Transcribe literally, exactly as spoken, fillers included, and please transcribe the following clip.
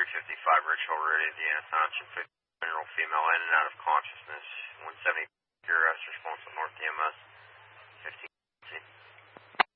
three fifty-five Richville Road, Indiana Township, fifty-year-old female in and out of consciousness, one seventy, your arrest responsible.